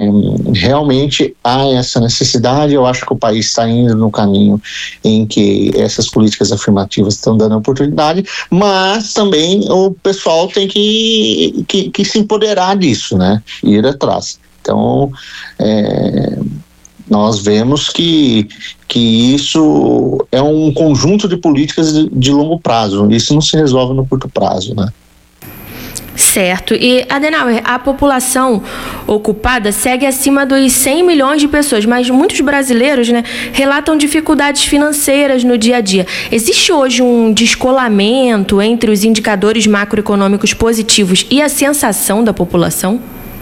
realmente há essa necessidade. Eu acho que o país está indo no caminho em que essas políticas afirmativas estão dando oportunidade, mas também o pessoal tem que se empoderar disso, né? Ir atrás. Então, nós vemos que isso é um conjunto de políticas de longo prazo. Isso não se resolve no curto prazo, né? Certo. E, Adenauer, a população ocupada segue acima dos 100 milhões de pessoas, mas muitos brasileiros, né, relatam dificuldades financeiras no dia a dia. Existe hoje um descolamento entre os indicadores macroeconômicos positivos e a sensação da população?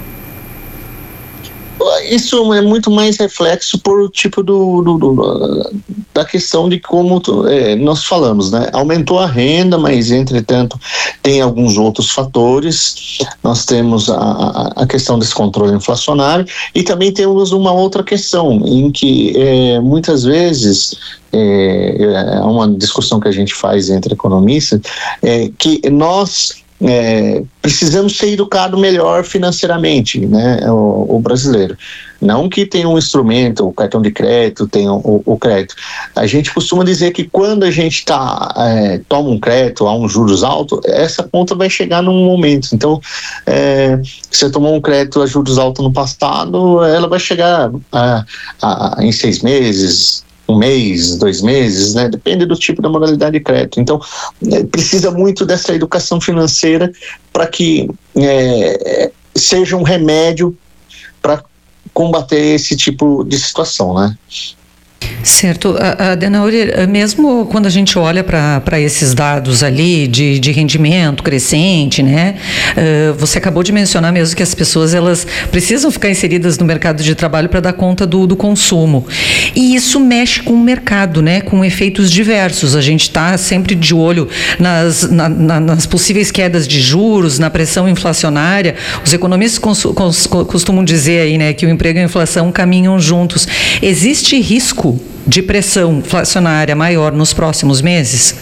Isso é muito mais reflexo por tipo da questão de como nós falamos, né? Aumentou a renda, mas entretanto tem alguns outros fatores. Nós temos a questão desse controle inflacionário e também temos uma outra questão em que muitas vezes é uma discussão que a gente faz entre economistas, que nós precisamos ser educados melhor financeiramente, né, o brasileiro. Não que tenha um instrumento, o cartão de crédito, tenha o crédito. A gente costuma dizer que quando a gente toma um crédito a um juros alto, essa conta vai chegar num momento. Então, você tomou um crédito a juros alto no passado, ela vai chegar em 6 meses, 1 mês, 2 meses, né? Depende do tipo da modalidade de crédito. Então, precisa muito dessa educação financeira para que seja um remédio para combater esse tipo de situação, né? Certo. Adenauer, mesmo quando a gente olha para esses dados ali de rendimento crescente, né? Você acabou de mencionar mesmo que as pessoas elas precisam ficar inseridas no mercado de trabalho para dar conta do consumo. E isso mexe com o mercado, né? Com efeitos diversos. A gente está sempre de olho nas possíveis quedas de juros, na pressão inflacionária. Os economistas costumam dizer aí, né, que o emprego e a inflação caminham juntos. Existe risco de pressão inflacionária maior nos próximos meses?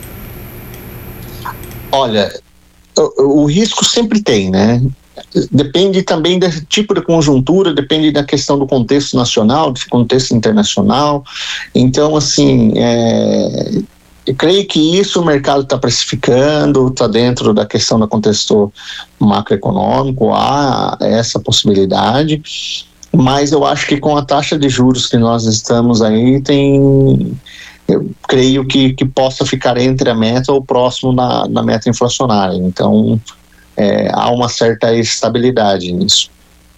Olha, o risco sempre tem, né? Depende também do tipo de conjuntura, depende da questão do contexto nacional, do contexto internacional. Então, assim, eu creio que isso o mercado está precificando, está dentro da questão do contexto macroeconômico, há essa possibilidade. Mas eu acho que com a taxa de juros que nós estamos aí, eu creio que possa ficar entre a meta ou próximo na meta inflacionária. Então, há uma certa estabilidade nisso.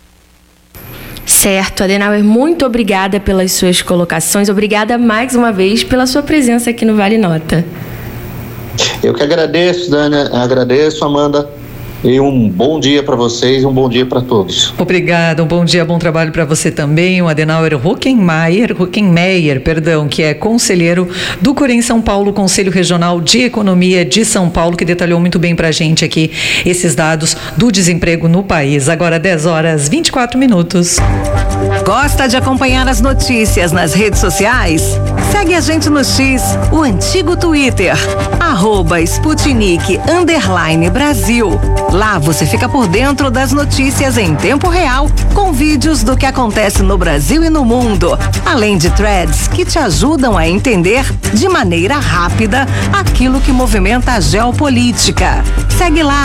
Certo, Adenauer, muito obrigada pelas suas colocações. Obrigada mais uma vez pela sua presença aqui no Vale Nota. Eu que agradeço, Dani, agradeço, Amanda. E um bom dia para vocês e um bom dia para todos. Obrigada, um bom dia, bom trabalho para você também. O Adenauer Huckenmeier, que é conselheiro do Corém São Paulo, Conselho Regional de Economia de São Paulo, que detalhou muito bem para a gente aqui esses dados do desemprego no país. Agora 10h24. Gosta de acompanhar as notícias nas redes sociais? Segue a gente no X, o antigo Twitter, @Sputnik_Brasil. Lá você fica por dentro das notícias em tempo real, com vídeos do que acontece no Brasil e no mundo, além de threads que te ajudam a entender de maneira rápida aquilo que movimenta a geopolítica. Segue lá,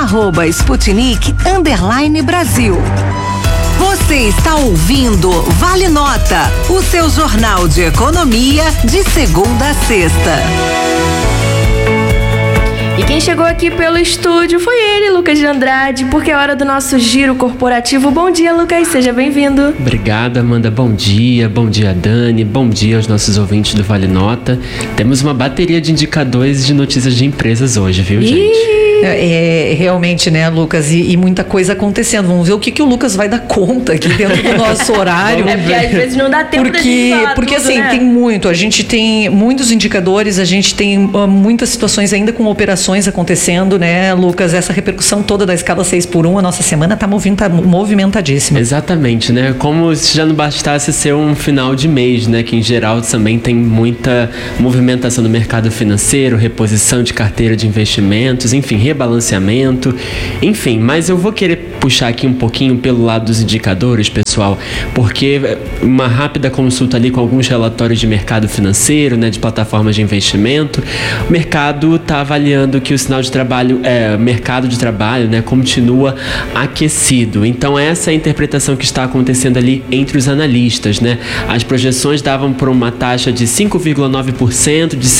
@Sputnik_Brasil. Você está ouvindo Vale Nota, o seu jornal de economia de segunda a sexta. E quem chegou aqui pelo estúdio foi ele, Lucas de Andrade, porque é hora do nosso giro corporativo. Bom dia, Lucas, seja bem-vindo. Obrigado, Amanda, bom dia, Dani, bom dia aos nossos ouvintes do Vale Nota. Temos uma bateria de indicadores de notícias de empresas hoje, viu, gente? Realmente, né, Lucas, e muita coisa acontecendo. Vamos ver o que o Lucas vai dar conta aqui dentro do nosso horário. Porque às vezes não dá tempo da gente falar porque tudo, assim, né? tem muito, a gente tem muitos indicadores, a gente tem muitas situações ainda com operações acontecendo, né, Lucas? Essa repercussão toda da escala 6x1, a nossa semana tá movimentadíssima. Exatamente, né? Como se já não bastasse ser um final de mês, né? Que em geral também tem muita movimentação no mercado financeiro, reposição de carteira de investimentos, enfim, rebalanceamento, enfim, mas eu vou querer puxar aqui um pouquinho pelo lado dos indicadores, pessoal, porque uma rápida consulta ali com alguns relatórios de mercado financeiro, né, de plataformas de investimento, o mercado está avaliando que o sinal de trabalho, mercado de trabalho, né, continua aquecido. Então essa é a interpretação que está acontecendo ali entre os analistas, né? As projeções davam para uma taxa de 5,9%, de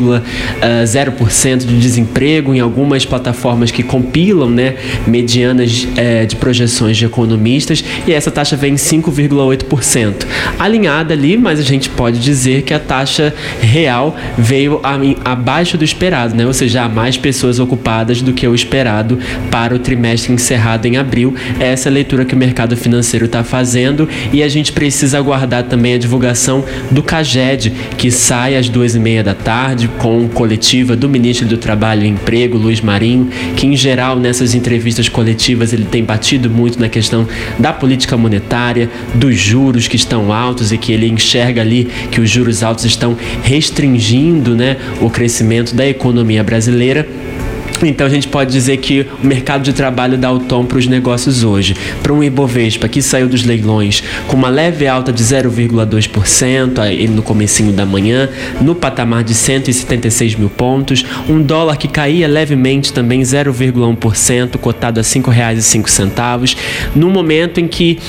6,0% de desemprego em algumas plataformas que compilam, né, medianas de projeções de economistas, e essa taxa vem em 5,8%. Alinhada ali, mas a gente pode dizer que a taxa real veio abaixo do esperado, né? Ou seja, há mais pessoas ocupadas do que o esperado para o trimestre encerrado em abril. Essa é a leitura que o mercado financeiro está fazendo, e a gente precisa aguardar também a divulgação do CAGED, que sai às 2h30 da tarde, com coletiva do ministro do Trabalho e Emprego, Luiz Marinho, que em geral nessas entrevistas coletivas ele tem batido muito na questão da política monetária, dos juros que estão altos, e que ele enxerga ali que os juros altos estão restringindo, né, o crescimento da economia brasileira. Então a gente pode dizer que o mercado de trabalho dá o tom para os negócios hoje. Para um Ibovespa que saiu dos leilões com uma leve alta de 0,2%, ele no comecinho da manhã, no patamar de 176 mil pontos, um dólar que caía levemente também 0,1%, cotado a R$ 5,05, no momento em que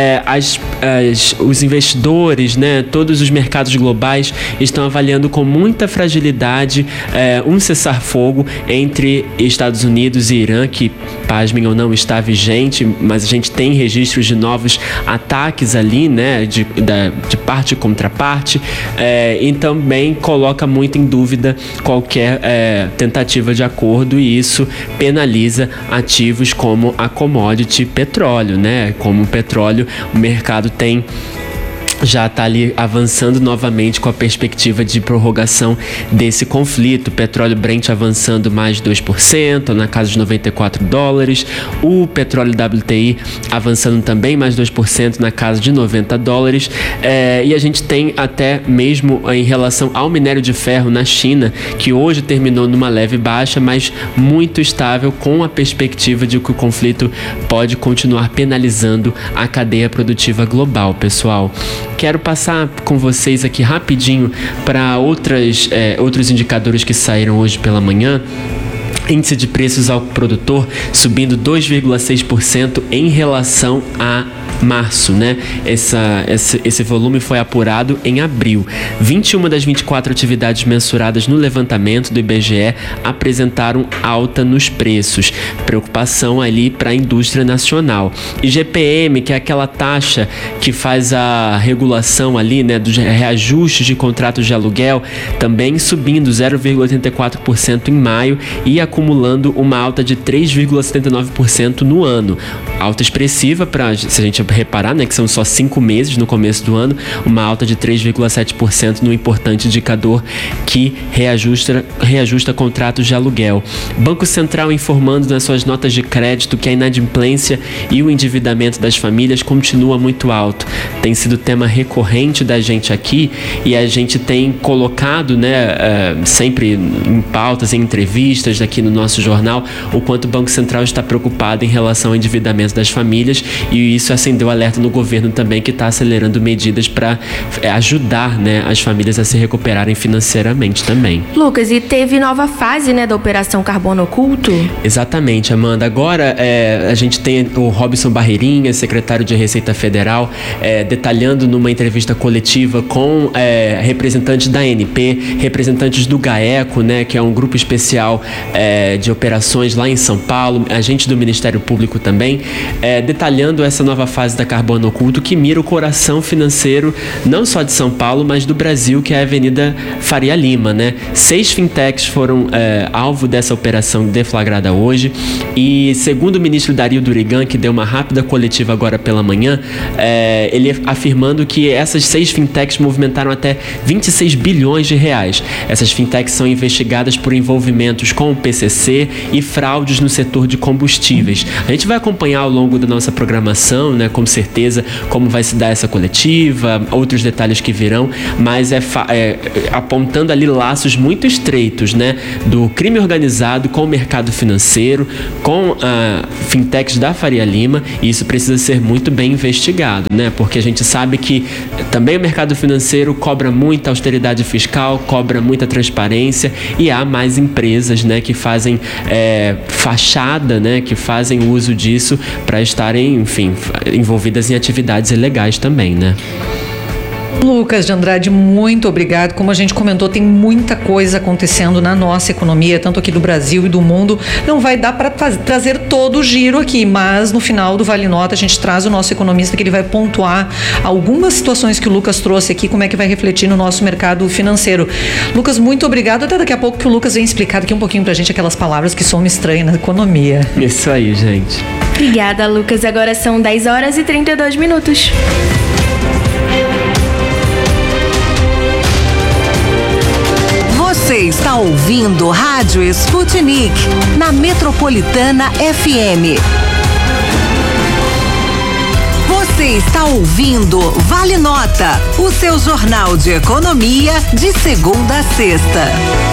os investidores, né, todos os mercados globais estão avaliando com muita fragilidade um cessar-fogo entre Estados Unidos e Irã, que, pasmem ou não, está vigente, mas a gente tem registros de novos ataques ali, né, de parte contra parte, e também coloca muito em dúvida qualquer tentativa de acordo, e isso penaliza ativos como a commodity petróleo, né? Como o petróleo, o mercado já está ali avançando novamente com a perspectiva de prorrogação desse conflito. Petróleo Brent avançando mais de 2%, na casa de $94. O petróleo WTI avançando também mais de 2%, na casa de $90. E a gente tem até mesmo em relação ao minério de ferro na China, que hoje terminou numa leve baixa, mas muito estável, com a perspectiva de que o conflito pode continuar penalizando a cadeia produtiva global, pessoal. Quero passar com vocês aqui rapidinho para outros indicadores que saíram hoje pela manhã. Índice de preços ao produtor subindo 2,6% em relação a março, né? Esse volume foi apurado em abril. 21 das 24 atividades mensuradas no levantamento do IBGE apresentaram alta nos preços. Preocupação ali para a indústria nacional. IGPM, que é aquela taxa que faz a regulação ali, né, dos reajustes de contratos de aluguel, também subindo 0,84% em maio e acumulando uma alta de 3,79% no ano. Alta expressiva se a gente reparar, né, que são só 5 meses no começo do ano, uma alta de 3,7% no importante indicador que reajusta contratos de aluguel. Banco Central informando nas suas notas de crédito que a inadimplência e o endividamento das famílias continua muito alto. Tem sido tema recorrente da gente aqui, e a gente tem colocado, né, sempre em pautas, em entrevistas aqui no nosso jornal, o quanto o Banco Central está preocupado em relação ao endividamento das famílias, e isso acendeu alerta no governo também, que está acelerando medidas para ajudar, né, as famílias a se recuperarem financeiramente também. Lucas, e teve nova fase, né, da Operação Carbono Oculto? Exatamente, Amanda. Agora a gente tem o Robson Barreirinha, secretário de Receita Federal, detalhando numa entrevista coletiva com representantes da ANP, representantes do GAECO, né, que é um grupo especial de operações lá em São Paulo, agente do Ministério Público também, detalhando essa nova fase da Carbono Oculto, que mira o coração financeiro não só de São Paulo, mas do Brasil, que é a Avenida Faria Lima, né? 6 fintechs foram alvo dessa operação deflagrada hoje, e segundo o ministro Dario Durigan, que deu uma rápida coletiva agora pela manhã, ele afirmando que essas 6 fintechs movimentaram até 26 bilhões de reais. Essas fintechs são investigadas por envolvimentos com o PCC e fraudes no setor de combustíveis. A gente vai acompanhar ao longo da nossa programação, né, com certeza como vai se dar essa coletiva, outros detalhes que virão, mas apontando ali laços muito estreitos, né, do crime organizado com o mercado financeiro, com a fintechs da Faria Lima, e isso precisa ser muito bem investigado, né, porque a gente sabe que também o mercado financeiro cobra muita austeridade fiscal, cobra muita transparência, e há mais empresas, né, que fazem fachada, né, que fazem uso disso para estarem, enfim, envolvidas em atividades ilegais também, né? Lucas de Andrade, muito obrigado. Como a gente comentou, tem muita coisa acontecendo na nossa economia, tanto aqui do Brasil e do mundo. Não vai dar para trazer todo o giro aqui, mas no final do Vale Nota a gente traz o nosso economista, que ele vai pontuar algumas situações que o Lucas trouxe aqui, como é que vai refletir no nosso mercado financeiro. Lucas, muito obrigado. Até daqui a pouco que o Lucas vem explicar aqui um pouquinho pra gente aquelas palavras que são estranhas na economia. Isso aí, gente. Obrigada, Lucas. Agora são 10h32. Você está ouvindo Rádio Sputnik, na Metropolitana FM. Você está ouvindo Vale Nota, o seu jornal de economia de segunda a sexta.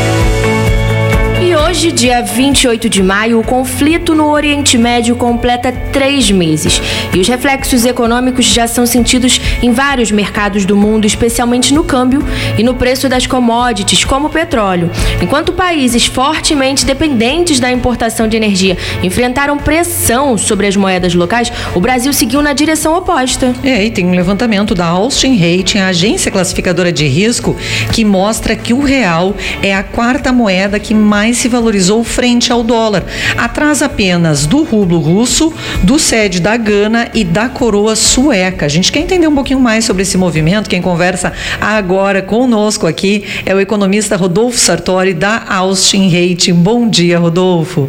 E hoje, dia 28 de maio, o conflito no Oriente Médio completa 3 meses. E os reflexos econômicos já são sentidos em vários mercados do mundo, especialmente no câmbio e no preço das commodities, como o petróleo. Enquanto países fortemente dependentes da importação de energia enfrentaram pressão sobre as moedas locais, o Brasil seguiu na direção oposta. E tem um levantamento da Austin Rating, a agência classificadora de risco, que mostra que o real é a quarta moeda que mais se valorizou frente ao dólar, atrás apenas do rublo russo, do CED da Gana e da coroa sueca. A gente quer entender um pouquinho mais sobre esse movimento. Quem conversa agora conosco aqui é o economista Rodolfo Sartori, da Austin Rating. Bom dia, Rodolfo.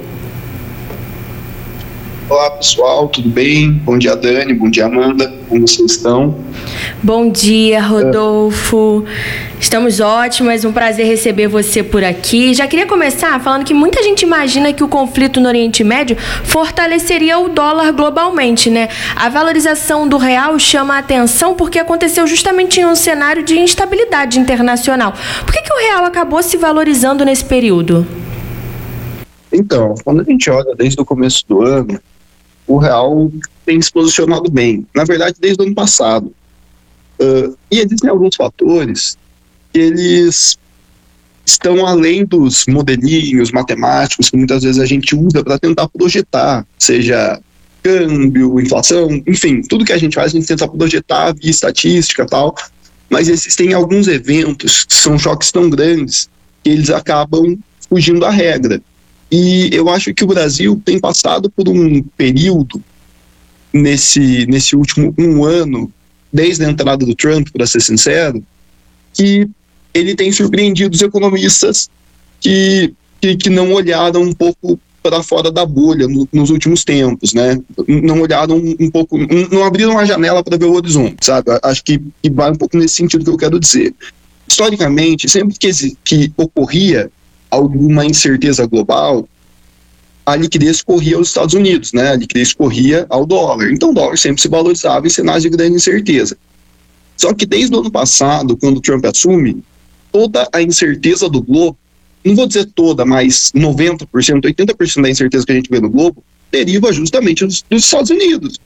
Olá, pessoal, tudo bem? Bom dia, Dani, bom dia, Amanda, como vocês estão? Bom dia, Rodolfo. Estamos ótimas, um prazer receber você por aqui. Já queria começar falando que muita gente imagina que o conflito no Oriente Médio fortaleceria o dólar globalmente, né? A valorização do real chama a atenção porque aconteceu justamente em um cenário de instabilidade internacional. Por que o real acabou se valorizando nesse período? Então, quando a gente olha desde o começo do ano, o real tem se posicionado bem, na verdade desde o ano passado, e existem alguns fatores que eles estão além dos modelinhos matemáticos que muitas vezes a gente usa para tentar projetar, seja câmbio, inflação, enfim, tudo que a gente faz a gente tenta projetar via estatística e tal, mas existem alguns eventos que são choques tão grandes que eles acabam fugindo da regra. E eu acho que o Brasil tem passado por um período, nesse último ano, desde a entrada do Trump, para ser sincero, que ele tem surpreendido os economistas que não olharam um pouco para fora da bolha nos últimos tempos, né? Não olharam um pouco, não abriram a janela para ver o horizonte, sabe? Acho que vai um pouco nesse sentido que eu quero dizer. Historicamente, sempre que ocorria alguma incerteza global, a liquidez corria aos Estados Unidos, né? A liquidez corria ao dólar. Então o dólar sempre se valorizava em cenários de grande incerteza. Só que desde o ano passado, quando o Trump assume, toda a incerteza do globo, não vou dizer toda, mas 90%, 80% da incerteza que a gente vê no globo, deriva justamente dos Estados Unidos.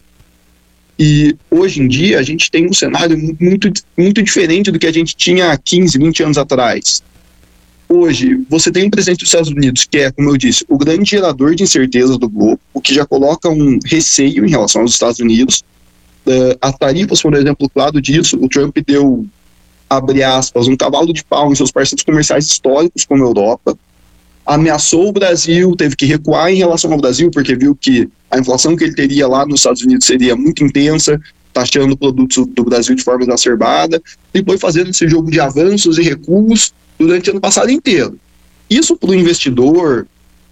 E hoje em dia a gente tem um cenário muito, muito diferente do que a gente tinha há 15, 20 anos atrás. Hoje, você tem um presidente dos Estados Unidos que é, como eu disse, o grande gerador de incertezas do globo, o que já coloca um receio em relação aos Estados Unidos. As tarifas, por exemplo, claro disso, o Trump deu, abre aspas, um cavalo de pau em seus parceiros comerciais históricos como a Europa, ameaçou o Brasil, teve que recuar em relação ao Brasil, porque viu que a inflação que ele teria lá nos Estados Unidos seria muito intensa, taxando produtos do Brasil de forma exacerbada, e foi fazendo esse jogo de avanços e recuos durante o ano passado inteiro. Isso para o investidor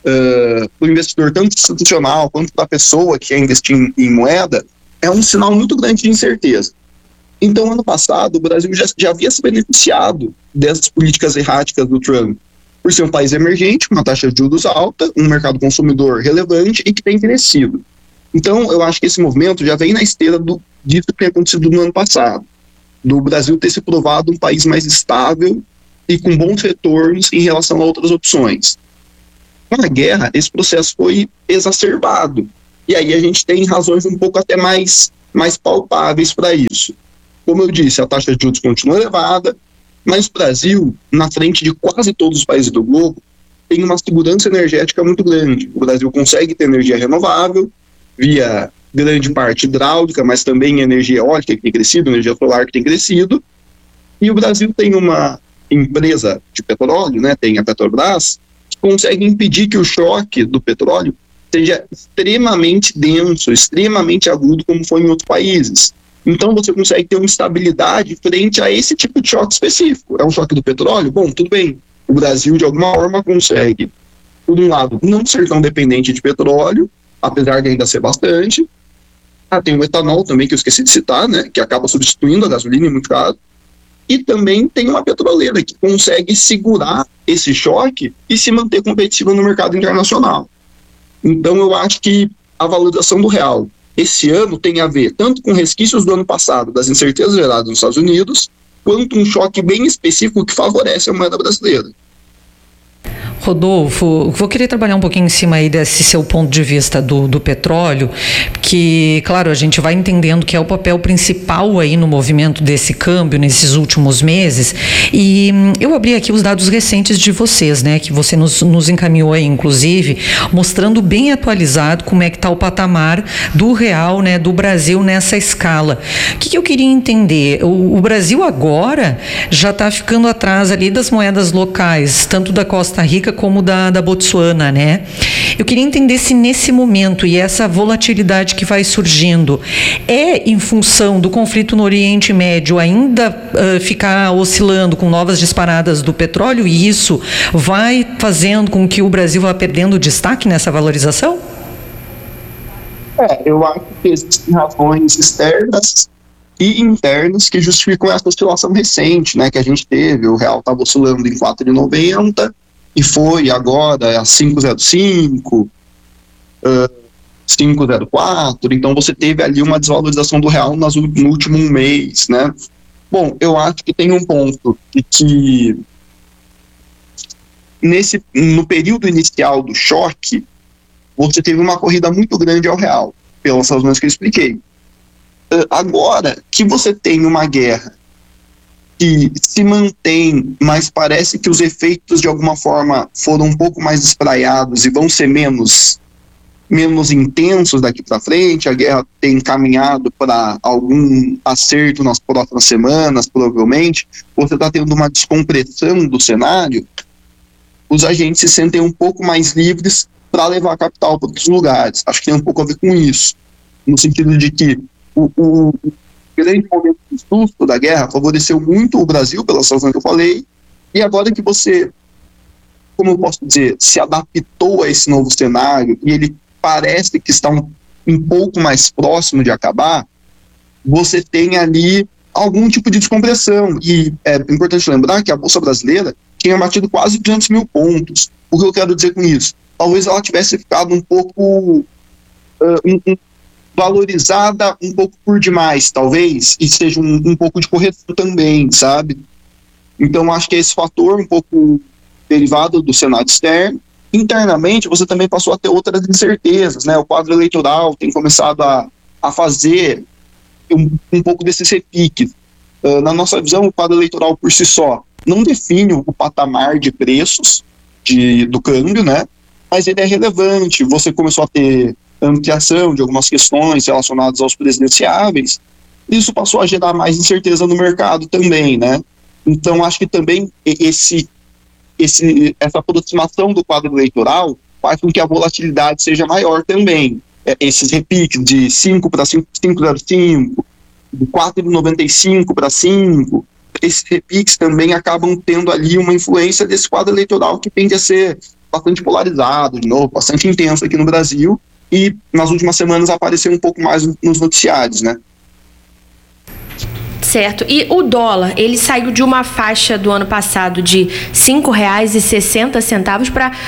tanto institucional quanto para a pessoa que quer investir em moeda, é um sinal muito grande de incerteza. Então, ano passado, o Brasil já havia se beneficiado dessas políticas erráticas do Trump, por ser um país emergente, com uma taxa de juros alta, um mercado consumidor relevante e que tem crescido. Então, eu acho que esse movimento já vem na esteira disso que tem acontecido no ano passado, do Brasil ter se provado um país mais estável e com bons retornos em relação a outras opções. Com a guerra, esse processo foi exacerbado, e aí a gente tem razões um pouco até mais palpáveis para isso. Como eu disse, a taxa de juros continua elevada, mas o Brasil, na frente de quase todos os países do globo, tem uma segurança energética muito grande. O Brasil consegue ter energia renovável, via grande parte hidráulica, mas também energia eólica que tem crescido, energia solar que tem crescido, e o Brasil tem uma empresa de petróleo, né, tem a Petrobras, que consegue impedir que o choque do petróleo seja extremamente denso, extremamente agudo, como foi em outros países. Então você consegue ter uma estabilidade frente a esse tipo de choque específico. É um choque do petróleo? Bom, tudo bem. O Brasil, de alguma forma, consegue, por um lado, não ser tão dependente de petróleo, apesar de ainda ser bastante. Tem o etanol também, que eu esqueci de citar, né, que acaba substituindo a gasolina em muito caso. E também tem uma petroleira que consegue segurar esse choque e se manter competitiva no mercado internacional. Então eu acho que a valorização do real esse ano tem a ver tanto com resquícios do ano passado, das incertezas geradas nos Estados Unidos, quanto um choque bem específico que favorece a moeda brasileira. Rodolfo, vou querer trabalhar um pouquinho em cima aí desse seu ponto de vista do petróleo, que, claro, a gente vai entendendo que é o papel principal aí no movimento desse câmbio nesses últimos meses, e eu abri aqui os dados recentes de vocês, né, que você nos encaminhou aí, inclusive, mostrando bem atualizado como é que está o patamar do real, né, do Brasil nessa escala. O que eu queria entender? O Brasil agora já está ficando atrás ali das moedas locais, tanto da Costa Rica como da Botsuana, né? Eu queria entender se nesse momento e essa volatilidade que vai surgindo é em função do conflito no Oriente Médio ainda ficar oscilando com novas disparadas do petróleo, e isso vai fazendo com que o Brasil vá perdendo destaque nessa valorização? Eu acho que existem razões externas e internas que justificam essa oscilação recente, né, que a gente teve. O real estava oscilando em 4,90 e foi agora a 5,05, 5,04, então você teve ali uma desvalorização do real no último mês, né? Bom, eu acho que tem um ponto que no período inicial do choque, você teve uma corrida muito grande ao real, pelas razões que eu expliquei. Agora que você tem uma guerra que se mantém, mas parece que os efeitos de alguma forma foram um pouco mais espraiados e vão ser menos intensos daqui para frente, a guerra tem caminhado para algum acerto nas próximas semanas, provavelmente, você está tendo uma descompressão do cenário, os agentes se sentem um pouco mais livres para levar a capital para outros lugares. Acho que tem um pouco a ver com isso, no sentido de que o grande momento de susto da guerra favoreceu muito o Brasil, pela razão que eu falei, e agora que você, como eu posso dizer, se adaptou a esse novo cenário e ele parece que está um pouco mais próximo de acabar, você tem ali algum tipo de descompressão. E é importante lembrar que a Bolsa Brasileira tinha batido quase 200 mil pontos. O que eu quero dizer com isso? Talvez ela tivesse ficado um pouco valorizada um pouco por demais, talvez, e seja um pouco de correção também, sabe? Então, acho que é esse fator um pouco derivado do cenário externo. Internamente, você também passou a ter outras incertezas, né? O quadro eleitoral tem começado a fazer um pouco desses repiques. Na nossa visão, o quadro eleitoral por si só não define o patamar de preços do câmbio, né? Mas ele é relevante. Você começou a ter ampliação de algumas questões relacionadas aos presidenciáveis, isso passou a gerar mais incerteza no mercado também, né? Então, acho que também essa aproximação do quadro eleitoral faz com que a volatilidade seja maior também. Esses repiques de 5 para 5,05, de 4,95 para 5, esses repiques também acabam tendo ali uma influência desse quadro eleitoral que tende a ser bastante polarizado, de novo, bastante intenso aqui no Brasil, e nas últimas semanas apareceu um pouco mais nos noticiários, né? Certo. E o dólar, ele saiu de uma faixa do ano passado de R$ 5,60 para R$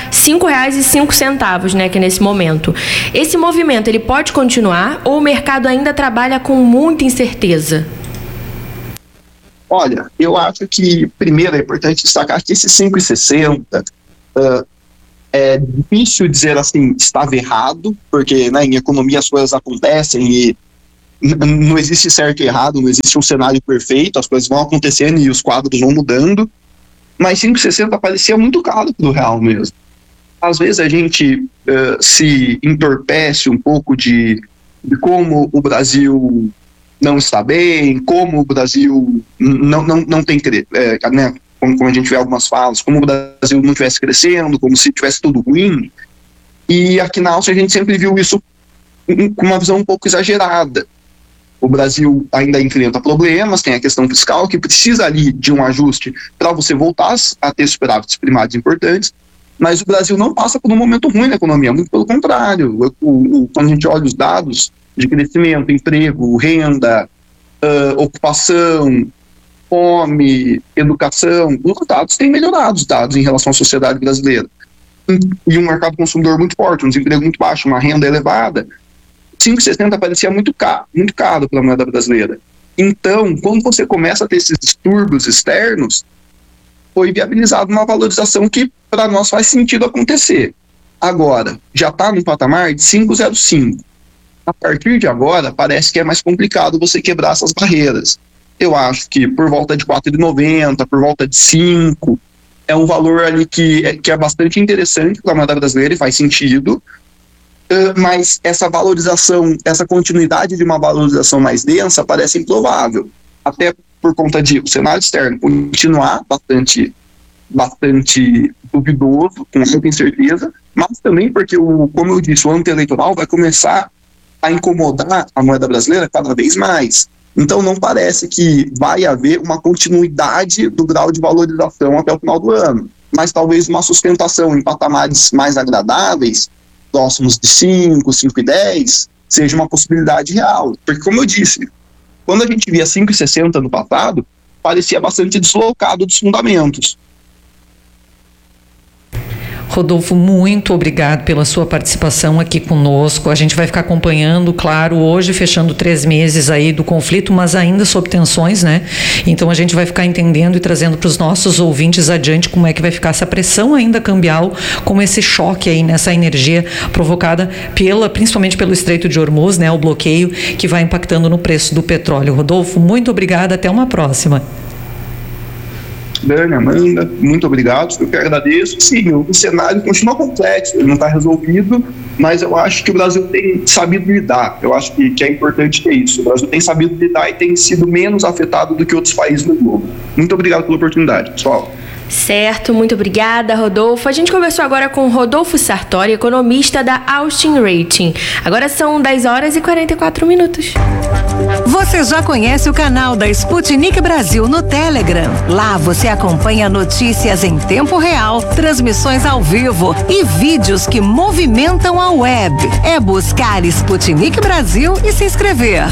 5,05, né, que é nesse momento. Esse movimento, ele pode continuar ou o mercado ainda trabalha com muita incerteza? Olha, eu acho que, primeiro, é importante destacar que esse 5,60 é difícil dizer assim, estava errado, porque, né, em economia as coisas acontecem e não existe certo e errado, não existe um cenário perfeito, as coisas vão acontecendo e os quadros vão mudando, mas 5,60 parecia muito caro para o real mesmo. Às vezes a gente se entorpece um pouco de como o Brasil não está bem, como o Brasil não tem, né, como a gente vê algumas falas, como o Brasil não estivesse crescendo, como se tivesse tudo ruim. E aqui na Áustria a gente sempre viu isso com uma visão um pouco exagerada. O Brasil ainda enfrenta problemas, tem a questão fiscal, que precisa ali de um ajuste para você voltar a ter superávites primários importantes, mas o Brasil não passa por um momento ruim na economia, muito pelo contrário. Quando a gente olha os dados de crescimento, emprego, renda, ocupação, fome, educação, os dados têm melhorado, os dados em relação à sociedade brasileira. E um mercado consumidor muito forte, um desemprego muito baixo, uma renda elevada. 5,60 parecia muito caro para a moeda brasileira. Então, quando você começa a ter esses distúrbios externos, foi viabilizada uma valorização que para nós faz sentido acontecer. Agora, já está no patamar de 5,05. A partir de agora, parece que é mais complicado você quebrar essas barreiras. Eu acho que por volta de 4,90, por volta de 5, é um valor ali que é bastante interessante para a moeda brasileira e faz sentido, mas essa valorização, essa continuidade de uma valorização mais densa parece improvável, até por conta de o cenário externo continuar bastante duvidoso, com muita incerteza, mas também porque, como eu disse, o ano eleitoral vai começar a incomodar a moeda brasileira cada vez mais. Então não parece que vai haver uma continuidade do grau de valorização até o final do ano, mas talvez uma sustentação em patamares mais agradáveis, próximos de 5, 5,10, seja uma possibilidade real. Porque, como eu disse, quando a gente via 5,60 no passado, parecia bastante deslocado dos fundamentos. Rodolfo, muito obrigado pela sua participação aqui conosco. A gente vai ficar acompanhando, claro, hoje fechando 3 meses aí do conflito, mas ainda sob tensões, né? Então a gente vai ficar entendendo e trazendo para os nossos ouvintes adiante como é que vai ficar essa pressão ainda cambial, como esse choque aí nessa energia provocada principalmente pelo Estreito de Hormuz, né? O bloqueio que vai impactando no preço do petróleo. Rodolfo, muito obrigada, até uma próxima. Dani, Amanda, muito obrigado, eu que agradeço. Sim, o cenário continua complexo, ele não está resolvido, mas eu acho que o Brasil tem sabido lidar, eu acho que é importante ter isso. O Brasil tem sabido lidar e tem sido menos afetado do que outros países no globo. Muito obrigado pela oportunidade, pessoal. Certo, muito obrigada, Rodolfo. A gente conversou agora com Rodolfo Sartori, economista da Austin Rating. Agora são 10h44. Você já conhece o canal da Sputnik Brasil no Telegram? Lá você acompanha notícias em tempo real, transmissões ao vivo e vídeos que movimentam a web. É buscar Sputnik Brasil e se inscrever.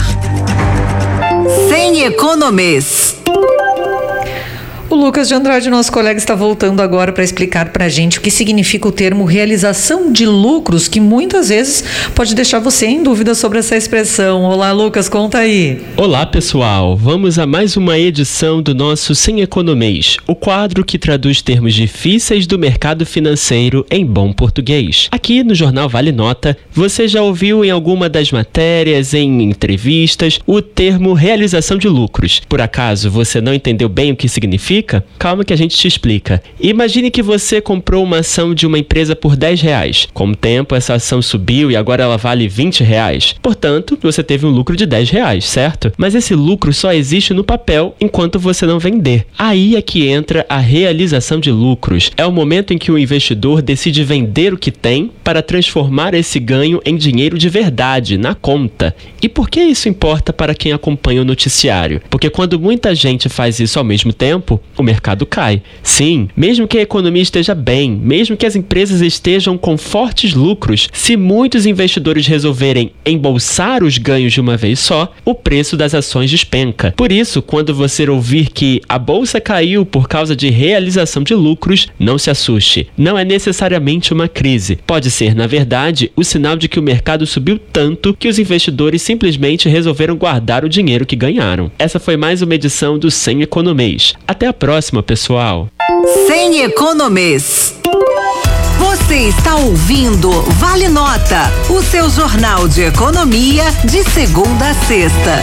Sem economês. O Lucas de Andrade, nosso colega, está voltando agora para explicar para a gente o que significa o termo realização de lucros, que muitas vezes pode deixar você em dúvida sobre essa expressão. Olá, Lucas, conta aí. Olá, pessoal. Vamos a mais uma edição do nosso Sem Economês, o quadro que traduz termos difíceis do mercado financeiro em bom português. Aqui no Jornal Vale Nota, você já ouviu em alguma das matérias, em entrevistas, o termo realização de lucros. Por acaso você não entendeu bem o que significa? Calma que a gente te explica. Imagine que você comprou uma ação de uma empresa por R$10. Com o tempo, essa ação subiu e agora ela vale R$20. Portanto, você teve um lucro de R$10, certo? Mas esse lucro só existe no papel enquanto você não vender. Aí é que entra a realização de lucros. É o momento em que o investidor decide vender o que tem para transformar esse ganho em dinheiro de verdade, na conta. E por que isso importa para quem acompanha o noticiário? Porque quando muita gente faz isso ao mesmo tempo, o mercado cai. Sim, mesmo que a economia esteja bem, mesmo que as empresas estejam com fortes lucros, se muitos investidores resolverem embolsar os ganhos de uma vez só, o preço das ações despenca. Por isso, quando você ouvir que a bolsa caiu por causa de realização de lucros, não se assuste. Não é necessariamente uma crise. Pode ser, na verdade, o sinal de que o mercado subiu tanto que os investidores simplesmente resolveram guardar o dinheiro que ganharam. Essa foi mais uma edição do Sem Economês. Até a próxima, pessoal. Sem Economês. Você está ouvindo Vale Nota, o seu jornal de economia de segunda a sexta.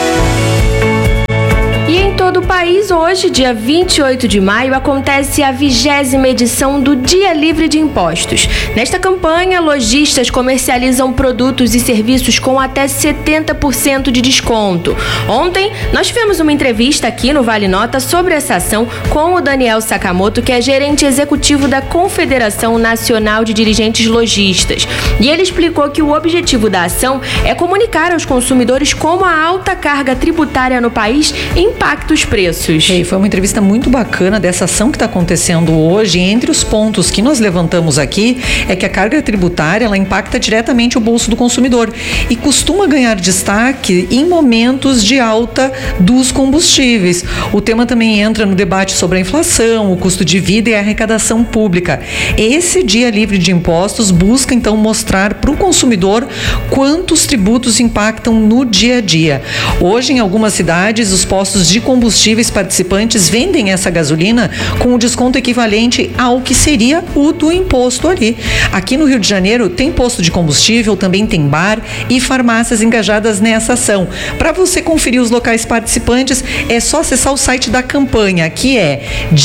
E em todo o país, hoje, dia 28 de maio, acontece a 20ª edição do Dia Livre de Impostos. Nesta campanha, lojistas comercializam produtos e serviços com até 70% de desconto. Ontem, nós tivemos uma entrevista aqui no Vale Nota sobre essa ação com o Daniel Sakamoto, que é gerente executivo da Confederação Nacional de Dirigentes Lojistas. E ele explicou que o objetivo da ação é comunicar aos consumidores como a alta carga tributária no país impacta os preços. Foi uma entrevista muito bacana dessa ação que está acontecendo hoje. Entre os pontos que nós levantamos aqui é que a carga tributária ela impacta diretamente o bolso do consumidor e costuma ganhar destaque em momentos de alta dos combustíveis. O tema também entra no debate sobre a inflação, o custo de vida e a arrecadação pública. Esse Dia Livre de Impostos busca então mostrar para o consumidor quantos tributos impactam no dia a dia. Hoje, em algumas cidades, os postos de combustíveis participantes vendem essa gasolina com o desconto equivalente ao que seria o do imposto ali. Aqui no Rio de Janeiro tem posto de combustível, também tem bar e farmácias engajadas nessa ação. Para você conferir os locais participantes, é só acessar o site da campanha, que é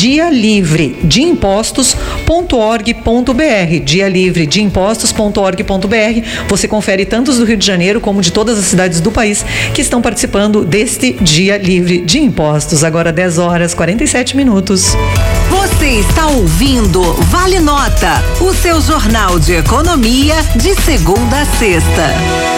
dialivredeimpostos.org.br. dialivredeimpostos.org.br. Você confere tantos do Rio de Janeiro como de todas as cidades do país que estão participando deste Dia Livre de Impostos. Agora 10h47. Você está ouvindo Vale Nota, o seu jornal de economia de segunda a sexta.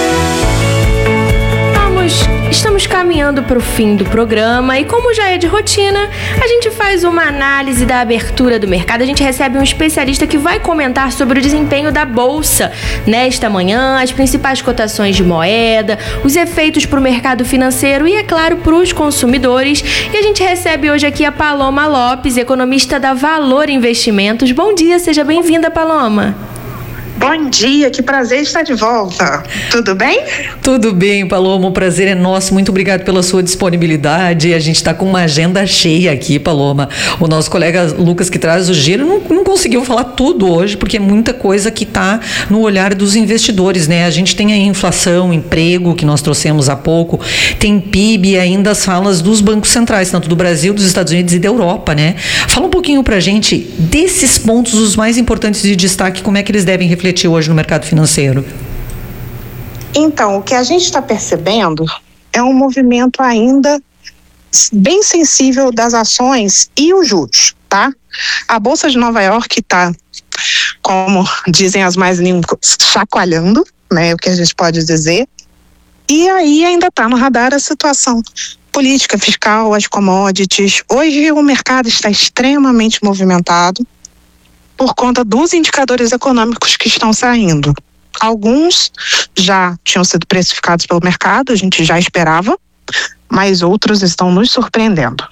Estamos caminhando para o fim do programa e, como já é de rotina, a gente faz uma análise da abertura do mercado. A gente recebe um especialista que vai comentar sobre o desempenho da Bolsa nesta manhã, as principais cotações de moeda, os efeitos para o mercado financeiro e, é claro, para os consumidores. E a gente recebe hoje aqui a Paloma Lopes, economista da Valor Investimentos. Bom dia, seja bem-vinda, Paloma. Bom dia, que prazer estar de volta. Tudo bem? Tudo bem, Paloma, o prazer é nosso. Muito obrigado pela sua disponibilidade. A gente está com uma agenda cheia aqui, Paloma. O nosso colega Lucas, que traz o giro, não conseguiu falar tudo hoje, porque é muita coisa que está no olhar dos investidores, né? A gente tem a inflação, emprego, que nós trouxemos há pouco, tem PIB e ainda as falas dos bancos centrais, tanto do Brasil, dos Estados Unidos e da Europa, né? Fala um pouquinho pra gente desses pontos, os mais importantes de destaque, como é que eles devem refletir hoje no mercado financeiro. Então, o que a gente está percebendo é um movimento ainda bem sensível das ações e os juros, tá? A Bolsa de Nova York está, como dizem as mais línguas, chacoalhando, né? O que a gente pode dizer. E aí ainda está no radar a situação política, fiscal, as commodities. Hoje o mercado está extremamente movimentado por conta dos indicadores econômicos que estão saindo. Alguns já tinham sido precificados pelo mercado, a gente já esperava, mas outros estão nos surpreendendo.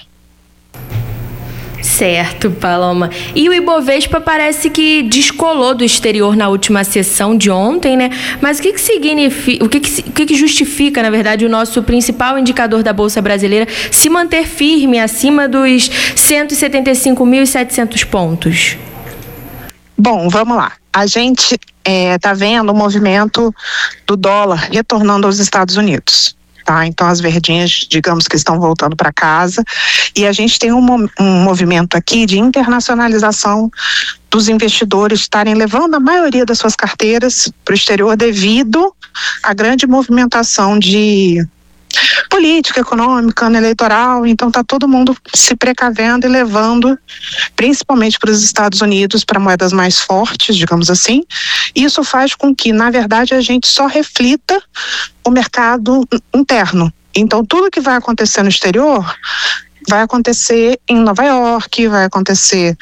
Certo, Paloma. E o Ibovespa parece que descolou do exterior na última sessão de ontem, né? Mas o que significa, o que justifica, na verdade, o nosso principal indicador da Bolsa Brasileira se manter firme acima dos 175.700 pontos? Bom, vamos lá. A gente está vendo o movimento do dólar retornando aos Estados Unidos, tá? Então as verdinhas, digamos que estão voltando para casa e a gente tem um movimento aqui de internacionalização dos investidores estarem levando a maioria das suas carteiras para o exterior devido à grande movimentação de política, econômica, ano eleitoral. Então está todo mundo se precavendo e levando principalmente para os Estados Unidos, para moedas mais fortes, digamos assim. Isso faz com que, na verdade, a gente só reflita o mercado interno. Então tudo que vai acontecer no exterior vai acontecer em Nova York, vai acontecer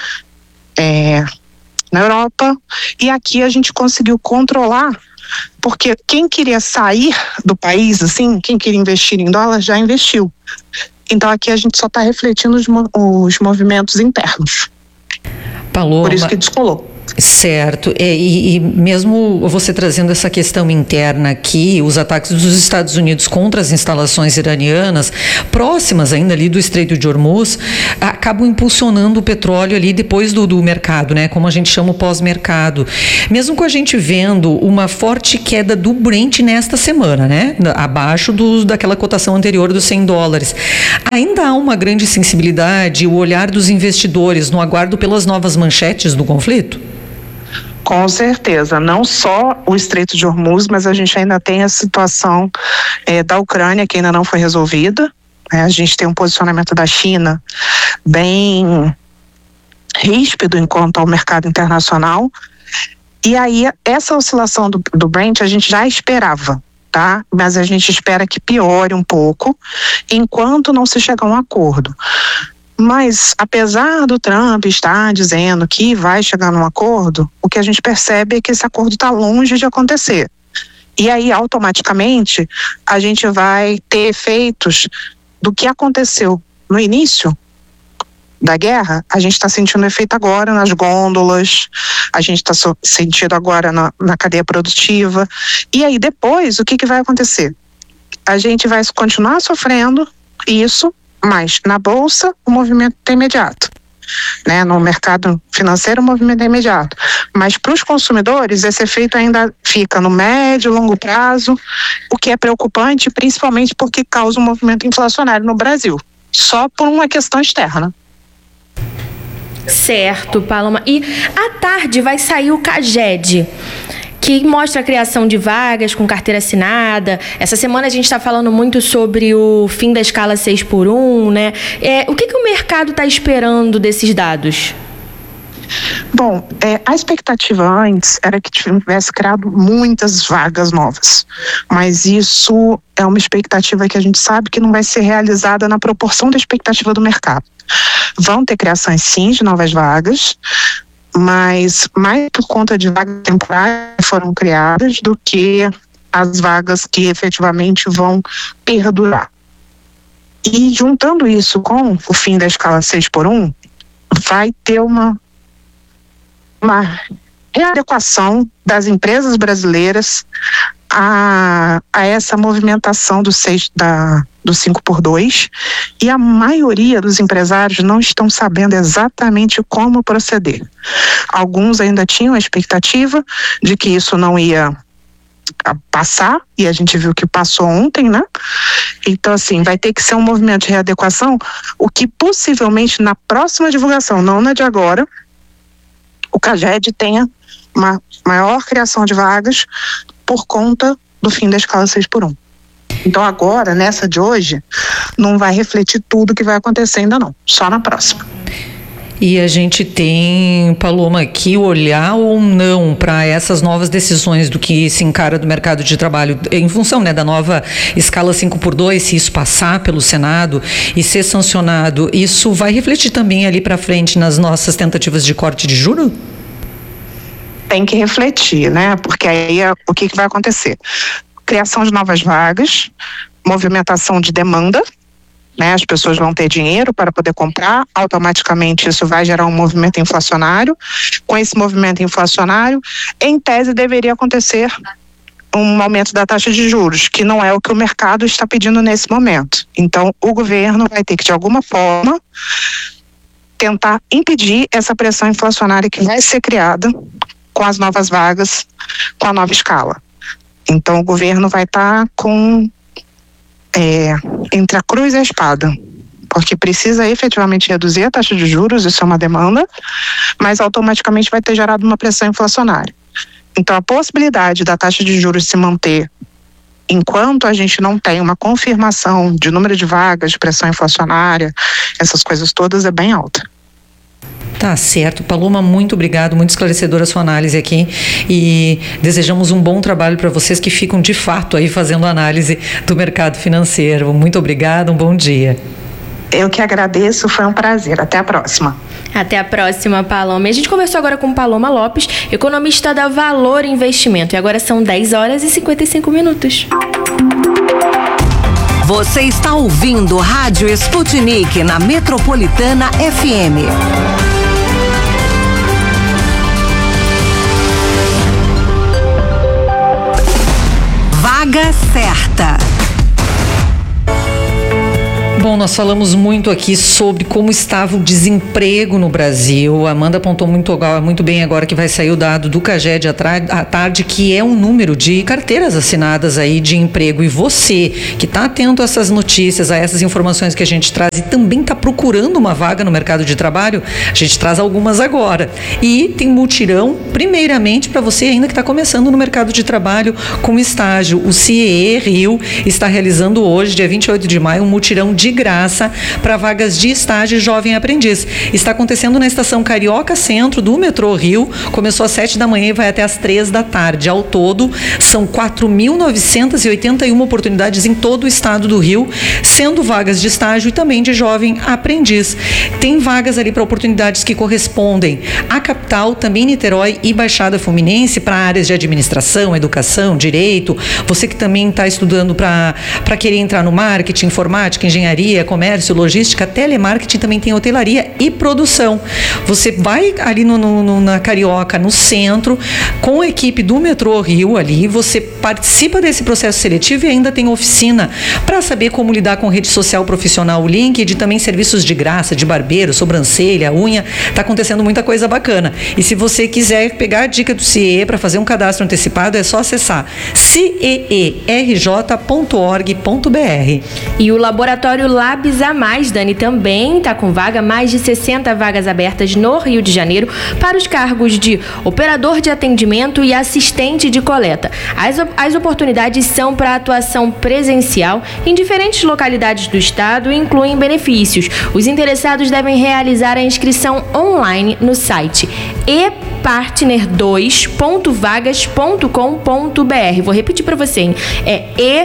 na Europa, e aqui a gente conseguiu controlar, porque quem queria sair do país, assim, quem queria investir em dólar, já investiu. Então aqui a gente só está refletindo os movimentos internos. Paloma, por isso que descolou. Certo, e mesmo você trazendo essa questão interna aqui, os ataques dos Estados Unidos contra as instalações iranianas, próximas ainda ali do Estreito de Hormuz, acabam impulsionando o petróleo ali depois do mercado, né? Como a gente chama o pós-mercado. Mesmo com a gente vendo uma forte queda do Brent nesta semana, né? Abaixo daquela cotação anterior dos $100. Ainda há uma grande sensibilidade, o olhar dos investidores no aguardo pelas novas manchetes do conflito? Com certeza, não só o Estreito de Hormuz, mas a gente ainda tem a situação da Ucrânia, que ainda não foi resolvida. A gente tem um posicionamento da China bem ríspido enquanto ao mercado internacional. E aí, essa oscilação do Brent a gente já esperava, tá? Mas a gente espera que piore um pouco enquanto não se chegar a um acordo. Mas, apesar do Trump estar dizendo que vai chegar num acordo, o que a gente percebe é que esse acordo está longe de acontecer. E aí, automaticamente, a gente vai ter efeitos do que aconteceu no início da guerra. A gente está sentindo efeito agora nas gôndolas, a gente está sentindo agora na cadeia produtiva. E aí, depois, o que vai acontecer? A gente vai continuar sofrendo isso, mas na bolsa o movimento é imediato, né? No mercado financeiro o movimento é imediato, mas para os consumidores esse efeito ainda fica no médio e longo prazo, o que é preocupante, principalmente porque causa um movimento inflacionário no Brasil, só por uma questão externa. Certo, Paloma. E à tarde vai sair o CAGED, que mostra a criação de vagas com carteira assinada. Essa semana a gente está falando muito sobre o fim da escala 6x1, né? O que o mercado está esperando desses dados? Bom, a expectativa antes era que tivesse criado muitas vagas novas, mas isso é uma expectativa que a gente sabe que não vai ser realizada na proporção da expectativa do mercado. Vão ter criações sim de novas vagas, mas mais por conta de vagas temporárias foram criadas do que as vagas que efetivamente vão perdurar. E juntando isso com o fim da escala 6x1, vai ter uma readequação das empresas brasileiras a essa movimentação do 5x2, e a maioria dos empresários não estão sabendo exatamente como proceder. Alguns ainda tinham a expectativa de que isso não ia passar, e a gente viu que passou ontem, né? Então, assim, vai ter que ser um movimento de readequação, o que possivelmente na próxima divulgação, não na de agora, o CAGED tenha uma maior criação de vagas por conta do fim da escala 6x1. Então agora, nessa de hoje, não vai refletir tudo que vai acontecer ainda não, só na próxima. E a gente tem, Paloma, aqui olhar ou não para essas novas decisões do que se encara do mercado de trabalho em função, né, da nova escala 5x2, se isso passar pelo Senado e ser sancionado, isso vai refletir também ali para frente nas nossas tentativas de corte de juros? Tem que refletir, né? Porque aí o que vai acontecer? Criação de novas vagas, movimentação de demanda, né? As pessoas vão ter dinheiro para poder comprar, automaticamente isso vai gerar um movimento inflacionário. Com esse movimento inflacionário, em tese deveria acontecer um aumento da taxa de juros, que não é o que o mercado está pedindo nesse momento. Então, o governo vai ter que, de alguma forma, tentar impedir essa pressão inflacionária que vai ser criada com as novas vagas, com a nova escala. Então, o governo vai estar com entre a cruz e a espada, porque precisa efetivamente reduzir a taxa de juros, isso é uma demanda, mas automaticamente vai ter gerado uma pressão inflacionária. Então, a possibilidade da taxa de juros se manter enquanto a gente não tem uma confirmação de número de vagas, de pressão inflacionária, essas coisas todas, é bem alta. Tá certo. Paloma, muito obrigado, muito esclarecedora a sua análise aqui, e desejamos um bom trabalho para vocês que ficam de fato aí fazendo análise do mercado financeiro. Muito obrigada, um bom dia. Eu que agradeço, foi um prazer. Até a próxima. Até a próxima, Paloma. E a gente conversou agora com Paloma Lopes, economista da Valor Investimento. E agora são 10h55. Você está ouvindo Rádio Sputnik na Metropolitana FM. Vaga Certa. Bom, nós falamos muito aqui sobre como estava o desemprego no Brasil. A Amanda apontou muito bem agora que vai sair o dado do CAGED à tarde, que é um número de carteiras assinadas aí de emprego. E você que está atento a essas notícias, a essas informações que a gente traz e também está procurando uma vaga no mercado de trabalho, a gente traz algumas agora. E tem mutirão, primeiramente, para você ainda que está começando no mercado de trabalho com estágio. O CIEE Rio está realizando hoje, dia 28 de maio, um mutirão de graça para vagas de estágio e jovem aprendiz. Está acontecendo na estação Carioca Centro do metrô Rio. Começou às 7 da manhã e vai até às 3 da tarde. Ao todo, são 4.981 oportunidades em todo o estado do Rio, sendo vagas de estágio e também de jovem aprendiz. Tem vagas ali para oportunidades que correspondem à capital, também Niterói e Baixada Fluminense, para áreas de administração, educação, direito. Você que também está estudando para querer entrar no marketing, informática, engenharia, comércio, logística, telemarketing, também tem hotelaria e produção. Você vai ali na Carioca, no centro, com a equipe do metrô Rio ali, você participa desse processo seletivo e ainda tem oficina para saber como lidar com rede social profissional, o LinkedIn, também serviços de graça, de barbeiro, sobrancelha, unha. Está acontecendo muita coisa bacana. E se você quiser pegar a dica do CIEE para fazer um cadastro antecipado, é só acessar cieerj.org.br. E o laboratório Labs a Mais, Dani, também está com vaga, mais de 60 vagas abertas no Rio de Janeiro para os cargos de operador de atendimento e assistente de coleta. As oportunidades são para atuação presencial em diferentes localidades do estado e incluem benefícios. Os interessados devem realizar a inscrição online no site epartner2.vagas.com.br. Vou repetir para você, hein? É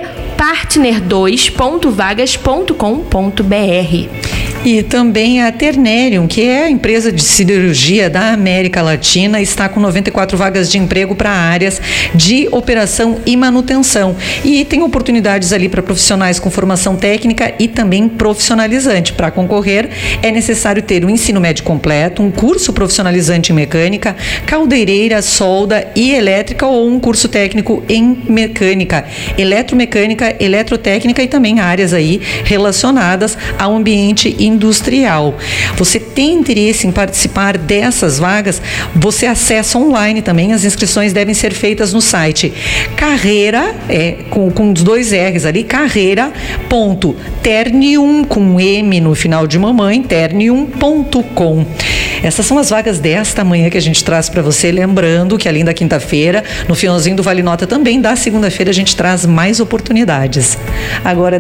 epartner2.vagas.com.br. E também a Ternerium, que é a empresa de cirurgia da América Latina, está com 94 vagas de emprego para áreas de operação e manutenção. E tem oportunidades ali para profissionais com formação técnica e também profissionalizante. Para concorrer, é necessário ter um ensino médio completo, um curso profissionalizante em mecânica, caldeireira, solda e elétrica ou um curso técnico em mecânica, eletromecânica, eletrotécnica e também áreas aí relacionadas ao ambiente industrial. Você tem interesse em participar dessas vagas? Você acessa online também. As inscrições devem ser feitas no site carreira, com os 2 R's ali, carreira.ternium, com M no final de mamãe, ternium.com. Essas são as vagas desta manhã que a gente traz para você, lembrando que além da quinta-feira, no finalzinho do Vale Nota também da segunda-feira a gente traz mais oportunidades. Agora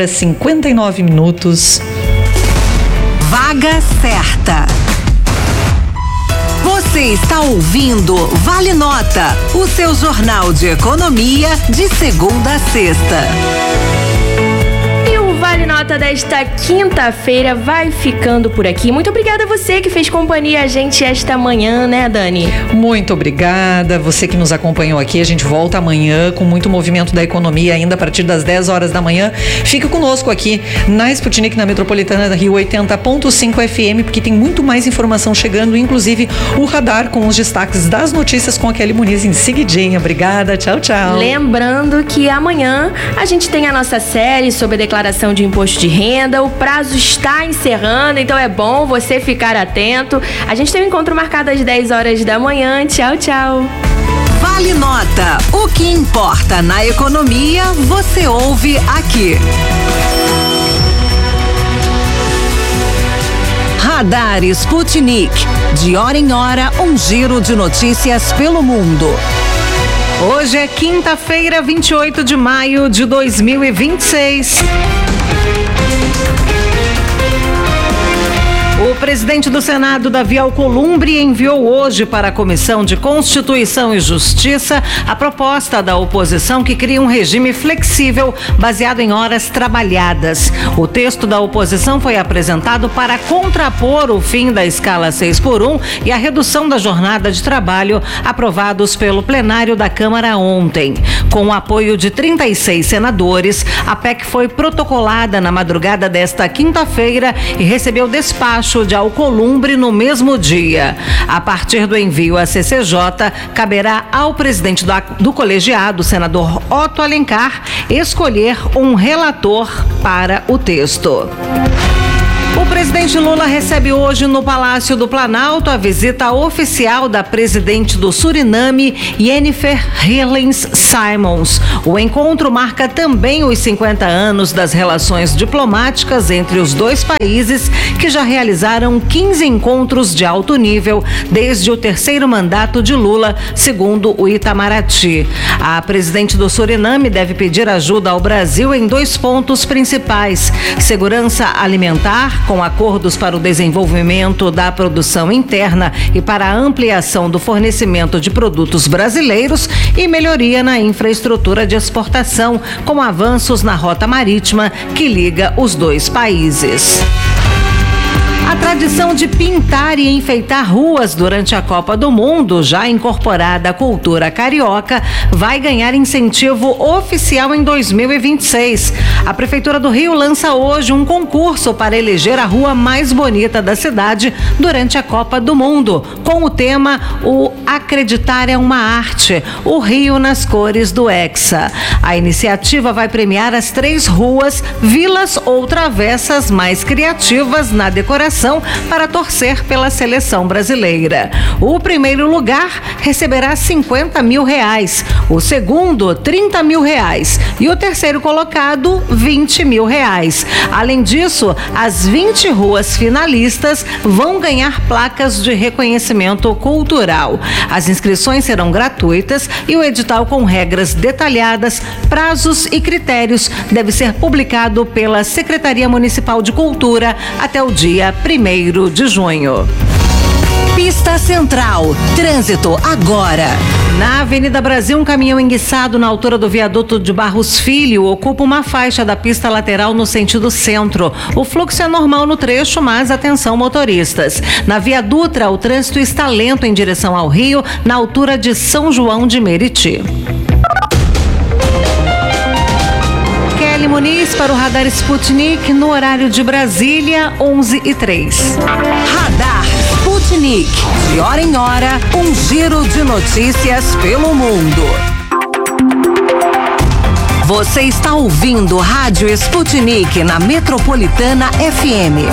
10h59. Vaga Certa. Você está ouvindo Vale Nota, o seu jornal de economia de segunda a sexta. Vale Nota desta quinta-feira vai ficando por aqui. Muito obrigada a você que fez companhia a gente esta manhã, né, Dani? Muito obrigada. Você que nos acompanhou aqui. A gente volta amanhã com muito movimento da economia ainda a partir das 10 horas da manhã. Fica conosco aqui na Sputnik, na Metropolitana da Rio 80.5 FM, porque tem muito mais informação chegando, inclusive o radar com os destaques das notícias com a Kelly Muniz em seguidinha. Obrigada. Tchau, tchau. Lembrando que amanhã a gente tem a nossa série sobre a declaração de imposto de renda. O prazo está encerrando, então é bom você ficar atento. A gente tem um encontro marcado às 10 horas da manhã. Tchau, tchau. Vale Nota. O que importa na economia, você ouve aqui. Radar Sputnik. De hora em hora, um giro de notícias pelo mundo. Hoje é quinta-feira, 28 de maio de 2026. O presidente do Senado, Davi Alcolumbre, enviou hoje para a Comissão de Constituição e Justiça a proposta da oposição que cria um regime flexível baseado em horas trabalhadas. O texto da oposição foi apresentado para contrapor o fim da escala 6x1 e a redução da jornada de trabalho aprovados pelo plenário da Câmara ontem. Com o apoio de 36 senadores, a PEC foi protocolada na madrugada desta quinta-feira e recebeu despacho de Alcolumbre no mesmo dia. A partir do envio à CCJ, caberá ao presidente do colegiado, senador Otto Alencar, escolher um relator para o texto. O presidente Lula recebe hoje no Palácio do Planalto a visita oficial da presidente do Suriname, Jennifer Rilens Simons. O encontro marca também os 50 anos das relações diplomáticas entre os dois países, que já realizaram 15 encontros de alto nível desde o terceiro mandato de Lula, segundo o Itamaraty. A presidente do Suriname deve pedir ajuda ao Brasil em 2 pontos principais: segurança alimentar, com acordos para o desenvolvimento da produção interna e para a ampliação do fornecimento de produtos brasileiros, e melhoria na infraestrutura de exportação, com avanços na rota marítima que liga os dois países. A tradição de pintar e enfeitar ruas durante a Copa do Mundo, já incorporada à cultura carioca, vai ganhar incentivo oficial em 2026. A Prefeitura do Rio lança hoje um concurso para eleger a rua mais bonita da cidade durante a Copa do Mundo, com o tema O Acreditar é uma Arte, o Rio nas cores do Hexa. A iniciativa vai premiar as 3 ruas, vilas ou travessas mais criativas na decoração para torcer pela seleção brasileira. O primeiro lugar receberá R$50 mil, o segundo R$30 mil e o terceiro colocado R$20 mil. Além disso, as 20 ruas finalistas vão ganhar placas de reconhecimento cultural. As inscrições serão gratuitas e o edital com regras detalhadas, prazos e critérios deve ser publicado pela Secretaria Municipal de Cultura até o dia 1º de junho. Pista Central. Trânsito agora. Na Avenida Brasil, um caminhão enguiçado na altura do viaduto de Barros Filho ocupa uma faixa da pista lateral no sentido centro. O fluxo é normal no trecho, mas atenção motoristas. Na Via Dutra, o trânsito está lento em direção ao Rio, na altura de São João de Meriti. Kelly Muniz para o Radar Sputnik no horário de Brasília, 11h03. Radar Sputnik. De hora em hora, um giro de notícias pelo mundo. Você está ouvindo Rádio Sputnik na Metropolitana FM.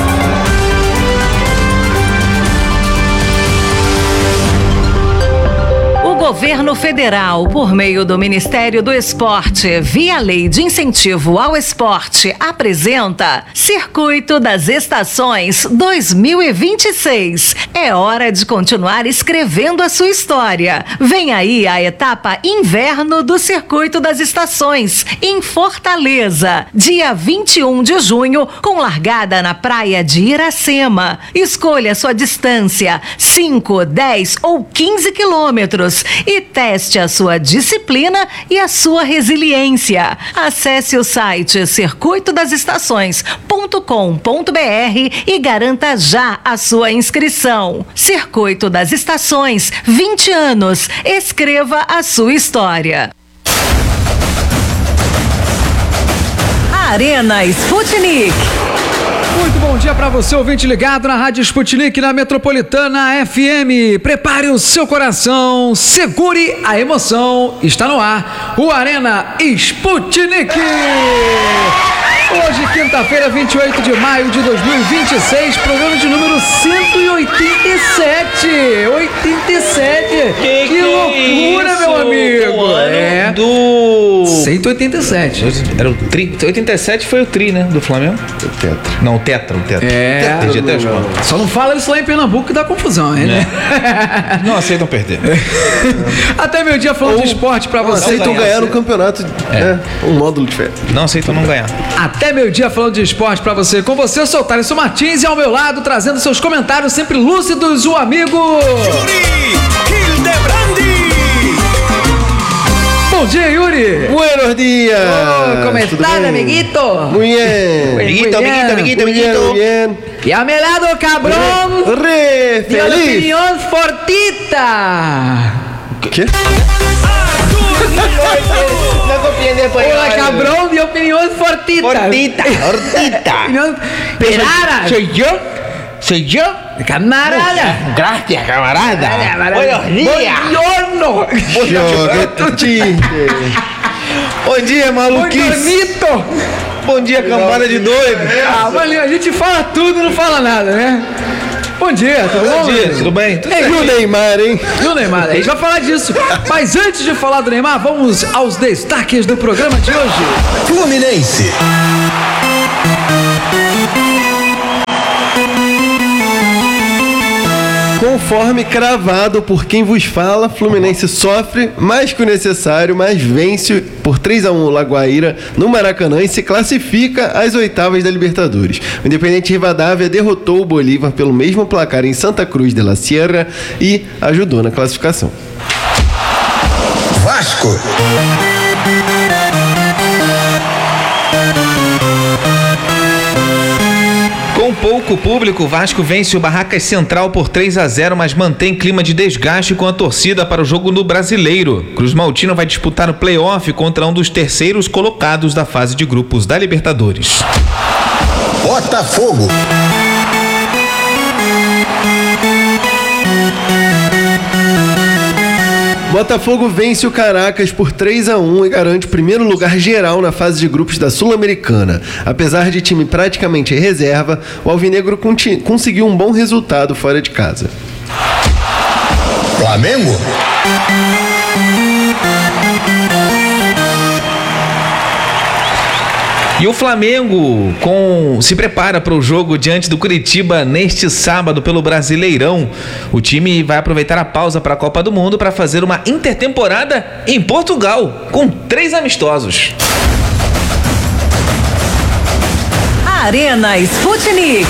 O governo federal, por meio do Ministério do Esporte, via Lei de Incentivo ao Esporte, apresenta Circuito das Estações 2026. É hora de continuar escrevendo a sua história. Vem aí a etapa Inverno do Circuito das Estações, em Fortaleza, dia 21 de junho, com largada na praia de Iracema. Escolha sua distância, 5, 10 ou 15 quilômetros. E teste a sua disciplina e a sua resiliência. Acesse o site circuitodasestações.com.br e garanta já a sua inscrição. Circuito das Estações, 20 anos. Escreva a sua história. Arena Sputnik. Muito bom dia para você, ouvinte ligado na Rádio Sputnik, na Metropolitana FM. Prepare o seu coração, segure a emoção. Está no ar o Arena Sputnik. Hoje, quinta-feira, 28 de maio de 2026, programa de número 187. 87. Que loucura, isso, meu amigo. É do 187. Era o tri. 87 foi o tri, né? Do Flamengo? O tetra. Não, o tetra. É. Só não fala isso lá em Pernambuco que dá confusão, hein? Né? Não aceitam perder. Até meu dia falando de esporte pra vocês. Aceitam ganhar no campeonato. Um módulo diferente. Não aceitam não ganhar. Até Até meio-dia falando de esporte pra você. Com você, eu sou o Thaleson Martins e ao meu lado, trazendo seus comentários sempre lúcidos, o amigo... Yuri Hildebrandi. Bom dia, Yuri. Buenos dias. Como está, amiguito? Muy bien. Amiguito. Muy bien. Y a mi lado, cabrón. Re De feliz. opinión fortita. ¿Qué? No comprende pues. Hola, cabrón, de opinión fortita. Hortita. Opinión perara. ¿Soy yo? Camarada. Gracias, camarada. Buenos días. Buongiorno. Que chiste. Bom dia, maluquice. Buongiornito. Bom dia, cambada de doido. Ah, valeu, a gente fala tudo e não fala nada, né? Bom dia, tudo bom? Bom dia, tudo bem? É, E o Neymar, hein? E o Neymar, a gente vai falar disso. Mas antes de falar do Neymar, vamos aos destaques do programa de hoje. Fluminense. Conforme cravado por quem vos fala, Fluminense sofre mais que o necessário, mas vence por 3-1 o Lagoaíra no Maracanã e se classifica às oitavas da Libertadores. O Independente Rivadavia derrotou o Bolívar pelo mesmo placar em Santa Cruz de la Sierra e ajudou na classificação. Vasco. Com pouco público, o Vasco vence o Barracas Central por 3-0, mas mantém clima de desgaste com a torcida para o jogo no Brasileiro. Cruz Maltino vai disputar o play-off contra um dos terceiros colocados da fase de grupos da Libertadores. Botafogo. Botafogo vence o Caracas por 3-1 e garante o primeiro lugar geral na fase de grupos da Sul-Americana. Apesar de time praticamente em reserva, o alvinegro conseguiu um bom resultado fora de casa. Flamengo. E o Flamengo se prepara para o jogo diante do Curitiba neste sábado pelo Brasileirão. O time vai aproveitar a pausa para a Copa do Mundo para fazer uma intertemporada em Portugal, com 3 amistosos. Arena Sputnik.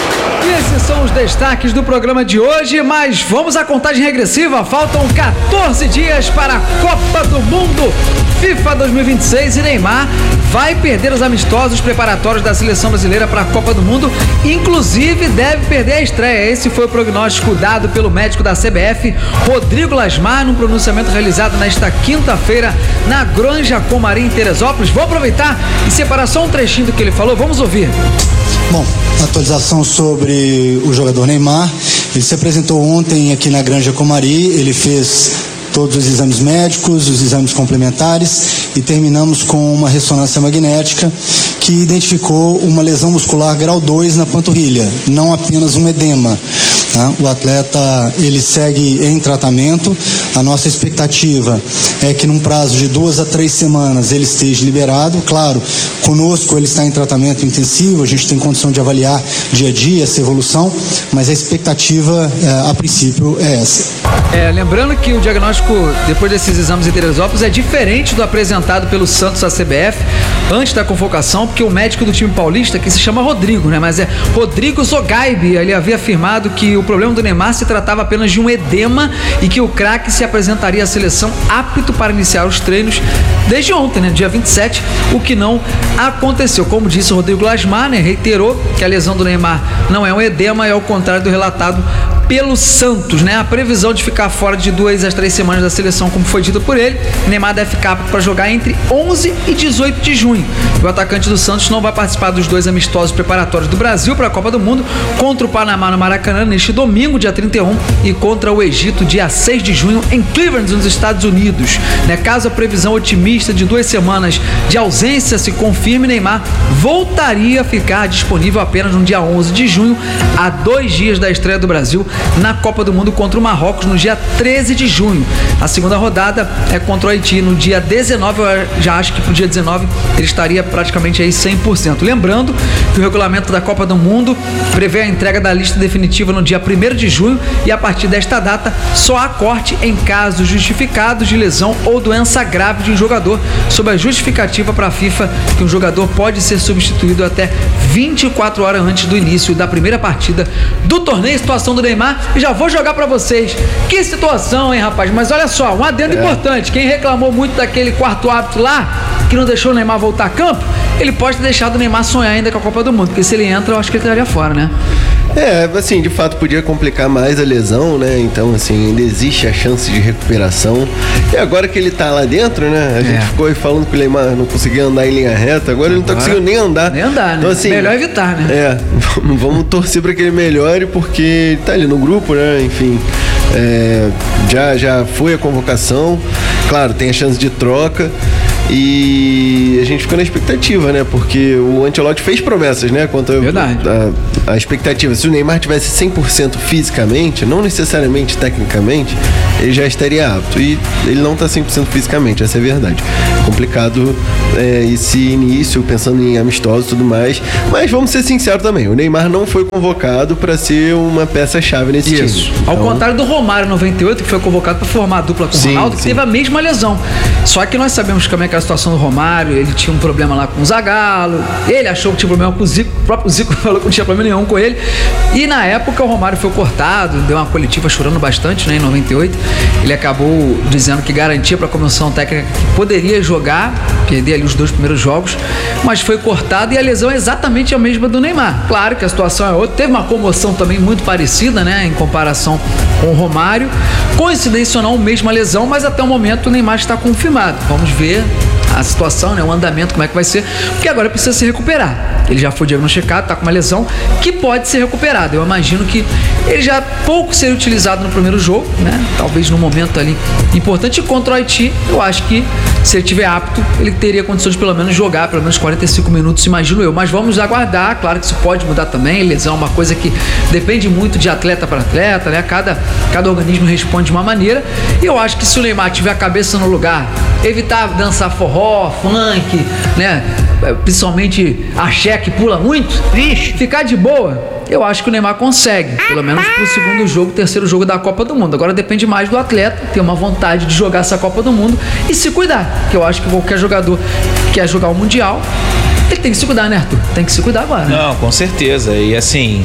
E esses são os destaques do programa de hoje, mas vamos à contagem regressiva. Faltam 14 dias para a Copa do Mundo FIFA 2026 e Neymar vai perder os amistosos preparatórios da seleção brasileira para a Copa do Mundo, inclusive deve perder a estreia. Esse foi o prognóstico dado pelo médico da CBF, Rodrigo Lasmar, num pronunciamento realizado nesta quinta-feira na Granja Comari, em Teresópolis. Vou aproveitar e separar só um trechinho do que ele falou. Vamos ouvir. Bom, atualização sobre o jogador Neymar. Ele se apresentou ontem aqui na Granja Comari, ele fez todos os exames médicos, os exames complementares e terminamos com uma ressonância magnética que identificou uma lesão muscular grau 2 na panturrilha, não apenas um edema. Tá? O atleta ele segue em tratamento. A nossa expectativa é que num prazo de 2 a 3 semanas ele esteja liberado. Claro, conosco ele está em tratamento intensivo, a gente tem condição de avaliar dia a dia essa evolução, mas a expectativa a princípio é essa. Lembrando que o diagnóstico depois desses exames em Teresópolis é diferente do apresentado pelo Santos à CBF antes da convocação, porque o médico do time paulista, que se chama Rodrigo, né? Mas é Rodrigo Zogaibi, ele havia afirmado que o problema do Neymar se tratava apenas de um edema e que o craque se apresentaria à seleção apto para iniciar os treinos desde ontem, né? Dia 27, o que não aconteceu. Como disse o Rodrigo Lasmar, né? Reiterou que a lesão do Neymar não é um edema, é ao contrário do relatado pelo Santos, né? A previsão de ficar fora de 2 a 3 semanas da seleção, como foi dito por ele, Neymar deve ficar para jogar entre 11 e 18 de junho. O atacante do Santos não vai participar dos 2 amistosos preparatórios do Brasil para a Copa do Mundo, contra o Panamá no Maracanã neste domingo, dia 31, e contra o Egito, dia 6 de junho, em Cleveland, nos Estados Unidos. Né? Caso a previsão otimista de 2 semanas de ausência se confirme, Neymar voltaria a ficar disponível apenas no dia 11 de junho, a 2 dias da estreia do Brasil na Copa do Mundo contra o Marrocos no dia 13 de junho. A segunda rodada é contra o Haiti no dia 19, eu já acho que pro dia 19 ele estaria praticamente aí 100%. Lembrando que o regulamento da Copa do Mundo prevê a entrega da lista definitiva no dia 1º de junho e a partir desta data só há corte em casos justificados de lesão ou doença grave de um jogador, sob a justificativa para a FIFA que um jogador pode ser substituído até 24 horas antes do início da primeira partida do torneio. Situação do Neymar, e já vou jogar para vocês. Que situação, hein, rapaz? Mas olha só, um adendo importante. Quem reclamou muito daquele quarto árbitro lá, que não deixou o Neymar voltar a campo, ele pode ter deixado o Neymar sonhar ainda com a Copa do Mundo, porque se ele entra, eu acho que ele estaria fora, né? Assim, de fato podia complicar mais a lesão, né? Então, assim, ainda existe a chance de recuperação. E agora que ele tá lá dentro, né? A gente ficou aí falando que o Neymar não conseguia andar em linha reta, agora ele não tá conseguindo nem andar. Nem andar, né? Então, assim, melhor evitar, né? Vamos torcer pra que ele melhore, porque ele tá ali no grupo, né? Enfim, já foi a convocação. Claro, tem a chance de troca. E a gente ficou na expectativa, né? Porque o Ancelotti fez promessas, né? Quanto a expectativa. Se o Neymar tivesse 100% fisicamente, não necessariamente tecnicamente, ele já estaria apto. E ele não está 100% fisicamente, essa é a verdade. Complicado esse início, pensando em amistosos e tudo mais. Mas vamos ser sinceros também, o Neymar não foi convocado para ser uma peça-chave nesse time. Ao contrário do Romário, 98, que foi convocado para formar a dupla com o Ronaldo, que teve a mesma lesão. Só que nós sabemos como é que é a situação do Romário, ele tinha um problema lá com o Zagallo, ele achou que tinha problema com o Zico, o próprio Zico falou que não tinha problema nenhum com ele, e na época o Romário foi cortado, deu uma coletiva chorando bastante, né, em 98, ele acabou dizendo que garantia para a comissão técnica que poderia jogar, perder ali os 2 primeiros jogos, mas foi cortado e a lesão é exatamente a mesma do Neymar. Claro que a situação é outra, teve uma comoção também muito parecida, né, em comparação com o Romário, coincidência ou não, mesma lesão, mas até o momento o Neymar está confirmado. Vamos ver a situação, né, o andamento, como é que vai ser, porque agora precisa se recuperar. Ele já foi diagnosticado, está com uma lesão que pode ser recuperada. Eu imagino que ele já pouco seria utilizado no primeiro jogo, né? Talvez no momento ali importante contra o Haiti. Eu acho que se ele estiver apto, ele teria condições de pelo menos jogar pelo menos 45 minutos, imagino eu. Mas vamos aguardar, claro que isso pode mudar também. Lesão é uma coisa que depende muito de atleta para atleta, né? Cada organismo responde de uma maneira. E eu acho que se o Neymar tiver a cabeça no lugar, evitar dançar forró, funk, né? Principalmente axé, que pula muito, ficar de boa, eu acho que o Neymar consegue, pelo menos pro segundo jogo, terceiro jogo da Copa do Mundo. Agora depende mais do atleta ter uma vontade de jogar essa Copa do Mundo e se cuidar, que eu acho que qualquer jogador que quer jogar o Mundial, ele tem que se cuidar, né, Arthur? Tem que se cuidar agora, né? Não, com certeza. E assim,